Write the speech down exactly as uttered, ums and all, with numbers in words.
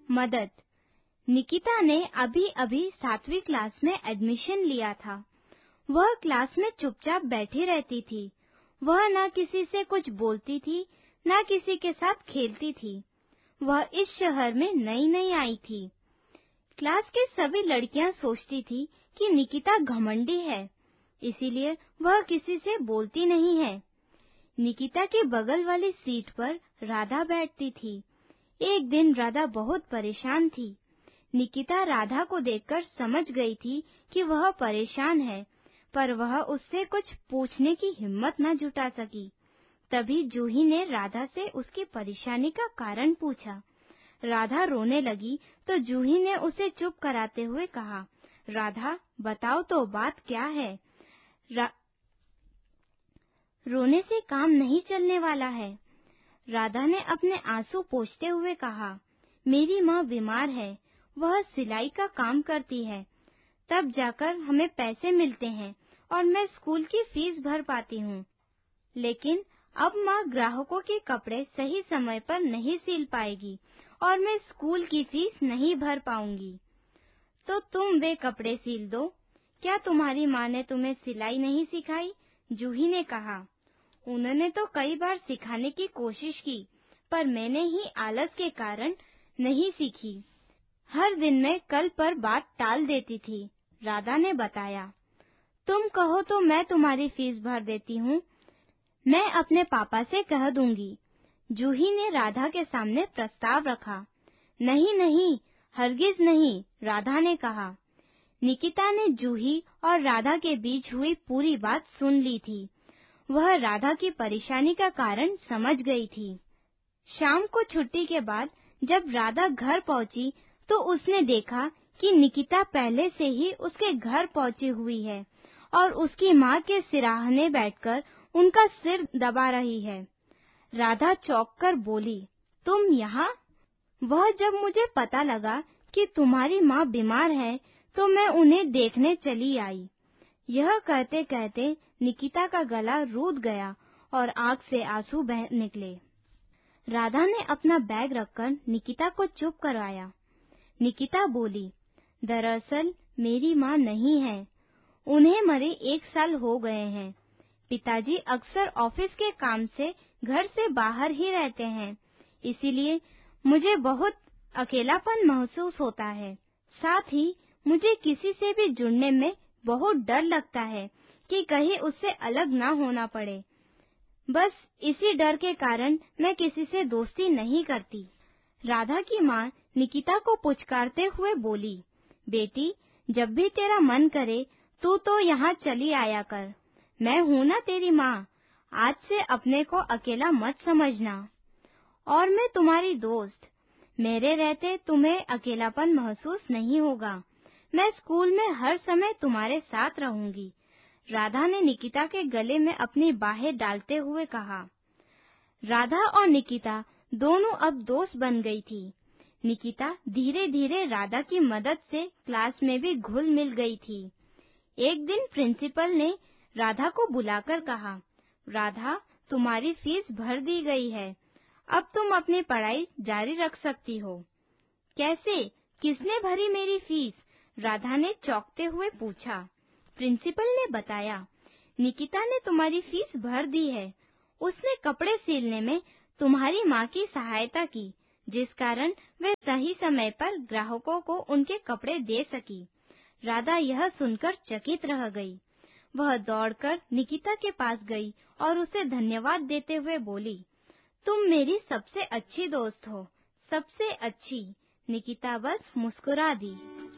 मदद। निकिता ने अभी अभी सातवीं क्लास में एडमिशन लिया था। वह क्लास में चुपचाप बैठी रहती थी। वह न किसी से कुछ बोलती थी, न किसी के साथ खेलती थी। वह इस शहर में नई नई आई थी। क्लास के सभी लड़कियां सोचती थी कि निकिता घमंडी है, इसीलिए वह किसी से बोलती नहीं है। निकिता के बगल वाली सीट पर राधा बैठती थी। एक दिन राधा बहुत परेशान थी। निकिता राधा को देखकर समझ गई थी कि वह परेशान है, पर वह उससे कुछ पूछने की हिम्मत न जुटा सकी। तभी जूही ने राधा से उसकी परेशानी का कारण पूछा। राधा रोने लगी तो जूही ने उसे चुप कराते हुए कहा, राधा बताओ तो बात क्या है? रा... रोने से काम नहीं चलने वाला है। राधा ने अपने आंसू पोंछते हुए कहा, मेरी माँ बीमार है, वह सिलाई का काम करती है, तब जाकर हमें पैसे मिलते हैं और मैं स्कूल की फीस भर पाती हूँ। लेकिन अब माँ ग्राहकों के कपड़े सही समय पर नहीं सिल पाएगी और मैं स्कूल की फीस नहीं भर पाऊंगी। तो तुम वे कपड़े सिल दो। क्या तुम्हारी माँ ने तुम्हें सिलाई नहीं सिखाई? जूही ने कहा, उन्होंने तो कई बार सिखाने की कोशिश की, पर मैंने ही आलस के कारण नहीं सीखी। हर दिन मैं कल पर बात टाल देती थी। राधा ने बताया, तुम कहो तो मैं तुम्हारी फीस भर देती हूँ। मैं अपने पापा से कह दूंगी। जूही ने राधा के सामने प्रस्ताव रखा। नहीं नहीं, हरगिज नहीं, राधा ने कहा। निकिता ने जूही और राधा के बीच हुई पूरी बात सुन ली थी। वह राधा की परेशानी का कारण समझ गई थी। शाम को छुट्टी के बाद जब राधा घर पहुंची तो उसने देखा कि निकिता पहले से ही उसके घर पहुंची हुई है और उसकी माँ के सिराहने बैठकर उनका सिर दबा रही है। राधा चौंक कर बोली, तुम यहाँ? वह जब मुझे पता लगा कि तुम्हारी माँ बीमार है तो मैं उन्हें देखने चली आई। यह कहते कहते निकिता का गला रूठ गया और आँख से आंसू बह निकले। राधा ने अपना बैग रखकर निकिता को चुप करवाया। निकिता बोली, दरअसल मेरी माँ नहीं है, उन्हें मरे एक साल हो गए हैं। पिताजी अक्सर ऑफिस के काम से घर से बाहर ही रहते हैं, इसीलिए मुझे बहुत अकेलापन महसूस होता है। साथ ही मुझे किसी से भी जुड़ने में बहुत डर लगता है कि कहीं उससे अलग ना होना पड़े। बस इसी डर के कारण मैं किसी से दोस्ती नहीं करती। राधा की माँ निकिता को पुचकारते हुए बोली, बेटी, जब भी तेरा मन करे तू तो यहाँ चली आया कर। मैं हूँ ना तेरी माँ, आज से अपने को अकेला मत समझना। और मैं तुम्हारी दोस्त, मेरे रहते तुम्हें अकेलापन महसूस नहीं होगा। मैं स्कूल में हर समय तुम्हारे साथ रहूंगी। राधा ने निकिता के गले में अपनी बाहें डालते हुए कहा। राधा और निकिता दोनों अब दोस्त बन गई थी। निकिता धीरे धीरे राधा की मदद से क्लास में भी घुल मिल गई थी। एक दिन प्रिंसिपल ने राधा को बुलाकर कहा, राधा, तुम्हारी फीस भर दी गई है, अब तुम अपनी पढ़ाई जारी रख सकती हो। कैसे? किसने भरी मेरी फीस? राधा ने चौंकते हुए पूछा। प्रिंसिपल ने बताया, निकिता ने तुम्हारी फीस भर दी है। उसने कपड़े सिलने में तुम्हारी माँ की सहायता की, जिस कारण वे सही समय पर ग्राहकों को उनके कपड़े दे सकी। राधा यह सुनकर चकित रह गई। वह दौड़कर निकिता के पास गई और उसे धन्यवाद देते हुए बोली, तुम मेरी सबसे अच्छी दोस्त हो, सबसे अच्छी। निकिता बस मुस्कुरा दी।